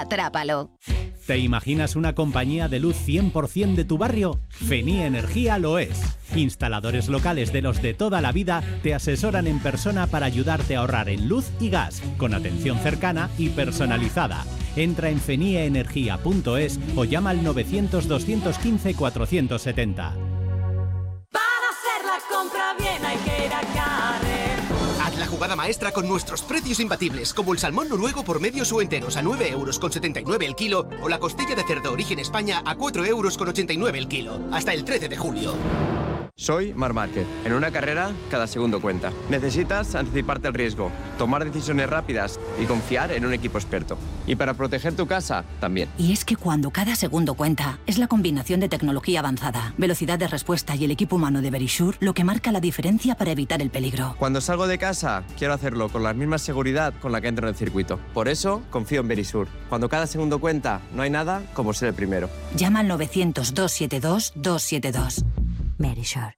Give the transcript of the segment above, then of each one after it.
Atrápalo. ¿Te imaginas una compañía de luz 100% de tu barrio? Fenie Energía lo es. Instaladores locales de los de toda la vida te asesoran en persona para ayudarte a ahorrar en luz y gas, con atención cercana y personalizada. Entra en fenieenergia.es o llama al 900 215 470. Para hacer la compra bien hay que ir a Carrefour. Haz la jugada maestra con nuestros precios imbatibles, como el salmón noruego por medios o enteros a 9,79 € el kilo o la costilla de cerdo origen España a 4,89 € el kilo. Hasta el 13 de julio. Soy Marc Márquez. En una carrera, cada segundo cuenta. Necesitas anticiparte al riesgo, tomar decisiones rápidas y confiar en un equipo experto. Y para proteger tu casa, también. Y es que cuando cada segundo cuenta, es la combinación de tecnología avanzada, velocidad de respuesta y el equipo humano de Verisure lo que marca la diferencia para evitar el peligro. Cuando salgo de casa, quiero hacerlo con la misma seguridad con la que entro en el circuito. Por eso, confío en Verisure. Cuando cada segundo cuenta, no hay nada como ser el primero. Llama al 900-272-272. Verisure.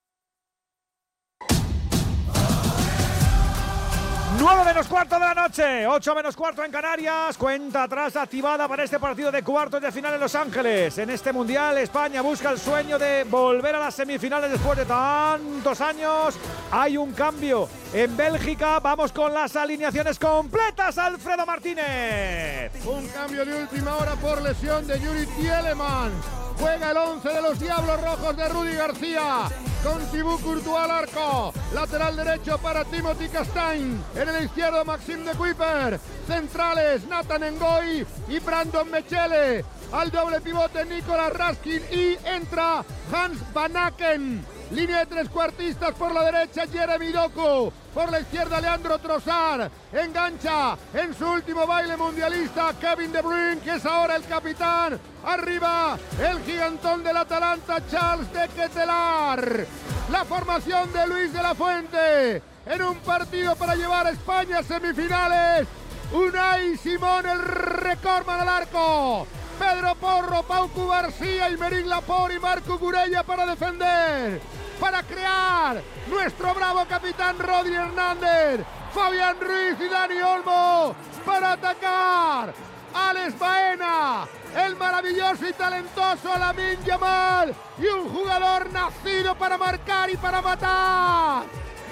9 menos cuarto de la noche, 8 menos cuarto en Canarias, cuenta atrás activada para este partido de cuartos de final en Los Ángeles. En este Mundial, España busca el sueño de volver a las semifinales después de tantos años. Hay un cambio en Bélgica, vamos con las alineaciones completas, Alfredo Martínez. Un cambio de última hora por lesión de Yuri Tielemans. Juega el 11 de los Diablos Rojos de Rudy García, con Thibaut Courtois al arco. Lateral derecho para Timothy Castagne. En el izquierdo Maxime de Kuiper. Centrales Nathan Ngoy y Brandon Mechele. Al doble pivote Nicolas Raskin y entra Hans Van Aken. Línea de trecuartistas por la derecha Jeremy Doku. Por la izquierda Leandro Trossard. Engancha en su último baile mundialista Kevin De Bruyne, que es ahora el capitán. Arriba el gigantón del Atalanta Charles de Ketelaar. La formación de Luis de la Fuente en un partido para llevar a España a semifinales. Unai Simón, el recordman al arco. Pedro Porro, Paucu García, Aymeric Laporte y Marco Gurella para defender. Para crear, nuestro bravo capitán Rodri Hernández, Fabián Ruiz y Dani Olmo. Para atacar, Alex Baena, el maravilloso y talentoso Lamine Yamal y un jugador nacido para marcar y para matar,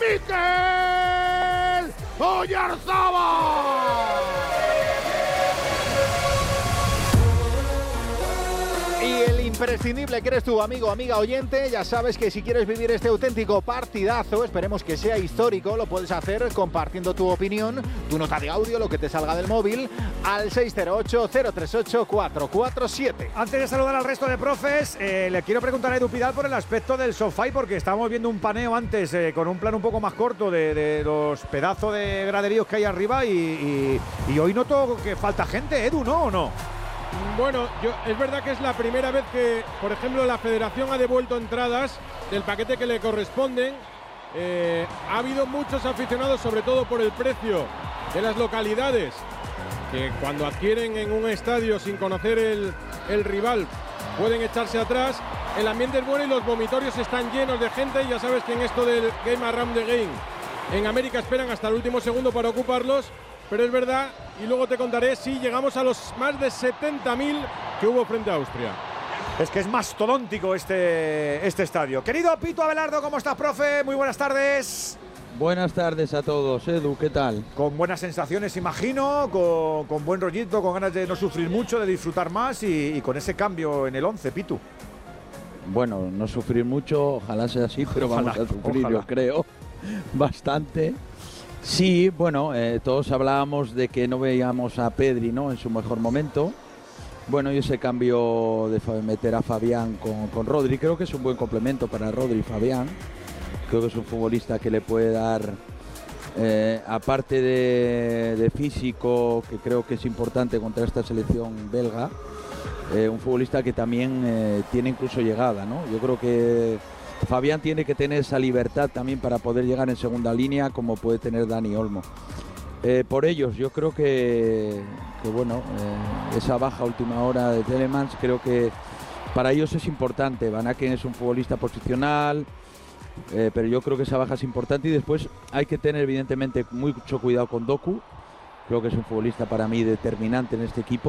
Mikel Oyarzabal. Y el imprescindible que eres tú, amigo, amiga oyente, ya sabes que si quieres vivir este auténtico partidazo, esperemos que sea histórico, lo puedes hacer compartiendo tu opinión, tu nota de audio, lo que te salga del móvil, al 608-038-447. Antes de saludar al resto de profes, le quiero preguntar a Edu Pidal por el aspecto del sofá, porque estábamos viendo un paneo antes con un plan un poco más corto de los pedazos de graderíos que hay arriba y hoy noto que falta gente, Edu, ¿no o no? Bueno, es verdad que es la primera vez que, por ejemplo, la Federación ha devuelto entradas del paquete que le corresponden. Ha habido muchos aficionados, sobre todo por el precio de las localidades, que cuando adquieren en un estadio sin conocer el rival pueden echarse atrás. El ambiente es bueno y los vomitorios están llenos de gente. Ya sabes que en esto del Game Around the Game en América esperan hasta el último segundo para ocuparlos. Pero es verdad, y luego te contaré si llegamos a los más de 70.000 que hubo frente a Austria. Es que es mastodóntico este estadio. Querido Pito Abelardo, ¿cómo estás, profe? Muy buenas tardes. Buenas tardes a todos, Edu, ¿qué tal? Con buenas sensaciones, imagino, con buen rollito, con ganas de no sufrir mucho, de disfrutar más y con ese cambio en el 11, Pitu. Bueno, no sufrir mucho, ojalá sea así, pero Ojalá, vamos a sufrir, ojalá. yo creo, bastante. Sí, bueno, todos hablábamos de que no veíamos a Pedri, ¿no?, en su mejor momento. Bueno, y ese cambio de meter a Fabián con Rodri, creo que es un buen complemento para Rodri y Fabián. Creo que es un futbolista que le puede dar, aparte de físico, que creo que es importante contra esta selección belga, un futbolista que también tiene incluso llegada, ¿no? Yo creo que Fabián tiene que tener esa libertad también para poder llegar en segunda línea, como puede tener Dani Olmo. Por ellos, yo creo que bueno, esa baja última hora de Tielemans, creo que para ellos es importante. Van Aken es un futbolista posicional, pero yo creo que esa baja es importante. Y después hay que tener, evidentemente, mucho cuidado con Doku. Creo que es un futbolista para mí determinante en este equipo.